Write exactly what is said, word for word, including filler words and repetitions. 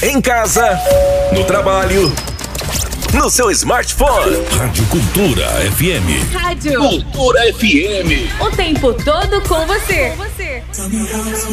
Em casa, no trabalho, no seu smartphone. Rádio Cultura F M. Rádio Cultura F M. O tempo todo com você. Com você.